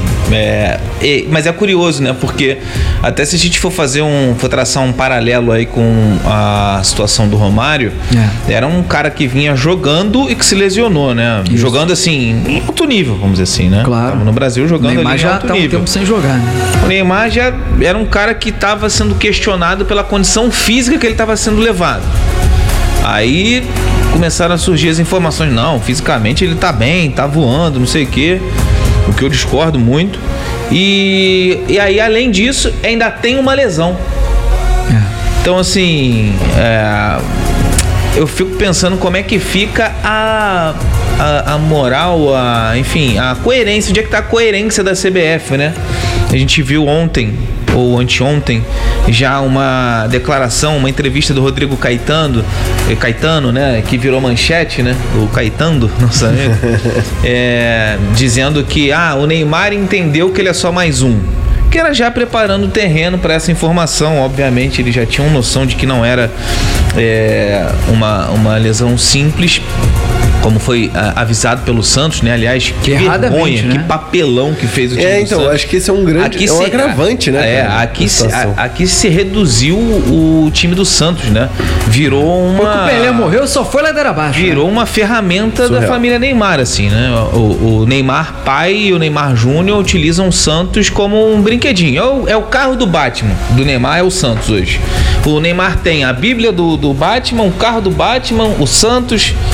mas é curioso, né? Porque até se a gente for traçar um paralelo aí com a situação do Romário, era um cara que vinha jogando e que se lesionou, né? Isso. Jogando assim, em alto nível, vamos dizer assim, né? Claro. Tava no Brasil jogando ali em alto nível. O Neymar já tá um tempo sem jogar, né? O Neymar já era um cara que estava sendo questionado pela condição física que ele estava sendo levado. Aí começaram a surgir as informações, não, fisicamente ele tá bem, tá voando, não sei o quê, o que eu discordo muito. E aí, além disso, ainda tem uma lesão. Então, assim, eu fico pensando como é que fica a moral, enfim, a coerência, onde é que tá a coerência da CBF, né? A gente viu ontem, ou anteontem, já uma declaração, uma entrevista do Rodrigo Caetano, né, que virou manchete, né, o Caetano, nosso amigo, dizendo que o Neymar entendeu que ele é só mais um, que era já preparando o terreno para essa informação. Obviamente ele já tinha uma noção de que não era uma lesão simples, como foi avisado pelo Santos, né? Aliás, que vergonha, né? Que papelão que fez o time do então, Santos. acho que esse é um grande agravante, né? Aqui se reduziu o time do Santos, né? Virou uma... Quando o Pelé morreu, só foi ladeira abaixo. Virou uma ferramenta da família Neymar, assim, né? O Neymar pai e o Neymar Júnior utilizam o Santos como um brinquedinho. É o carro do Batman, do Neymar é o Santos hoje. O Neymar tem a Bíblia do Batman, o carro do Batman, o Santos,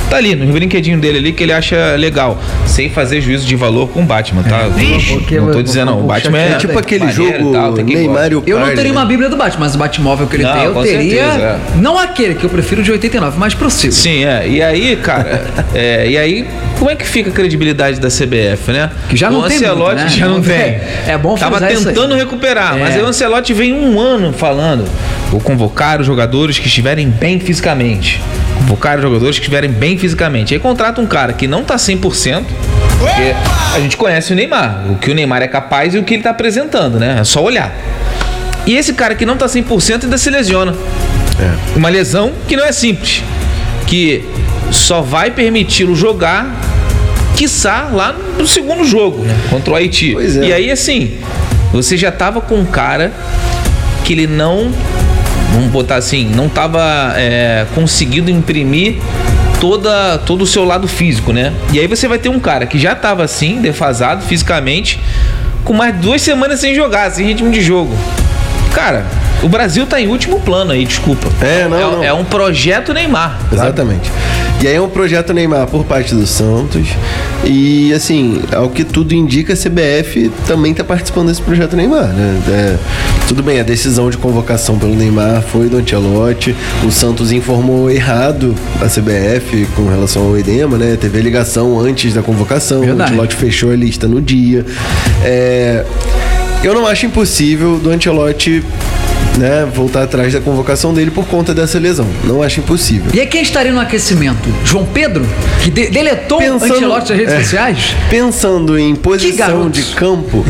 Tá ali, no brinquedinho dele ali que ele acha legal. Sem fazer juízo de valor com o Batman, tá? Não tô dizendo não. O Batman é tipo aquele jogo tal, Neymar e o Eu não teria uma Bíblia do Batman, mas o Batmóvel que ele tem, eu teria. Certeza, não aquele, que eu prefiro de 89, mas prossigo. Sim, E aí, cara, e aí, como é que fica a credibilidade da CBF, né? Que já não o tem Ancelotti muito, né? já não tem. É bom Tava fazer tentando recuperar, mas aí o Ancelotti vem um ano falando: vou convocar os jogadores que estiverem bem fisicamente. Convocar os jogadores que estiverem bem fisicamente. Aí contrata um cara que não tá 100%, porque a gente conhece o Neymar, o que o Neymar é capaz e o que ele tá apresentando, né? É só olhar. E esse cara que não tá 100% ainda se lesiona. Uma lesão que não é simples, que só vai permiti-lo jogar, quiçá, lá no segundo jogo, né? Contra o Haiti. E aí, assim, você já tava com um cara que ele não, vamos botar assim, não tava conseguindo imprimir todo o seu lado físico, né? E aí você vai ter um cara que já tava assim, defasado fisicamente, com mais 2 semanas sem jogar, sem ritmo de jogo. Cara, o Brasil tá em último plano aí, desculpa. Não. É um projeto Neymar. Exatamente. E aí é um projeto Neymar por parte do Santos. E assim, ao que tudo indica, a CBF também tá participando desse projeto Neymar, né? Tudo bem, a decisão de convocação pelo Neymar foi do Ancelotti. O Santos informou errado a CBF com relação ao edema, né? Teve a ligação antes da convocação. Verdade. O Ancelotti fechou a lista no dia. Eu não acho impossível do Ancelotti, né, voltar atrás da convocação dele por conta dessa lesão. Não acho impossível. E aí quem estaria no aquecimento? João Pedro? Que deletou o Ancelotti das redes sociais? Pensando em posição de campo,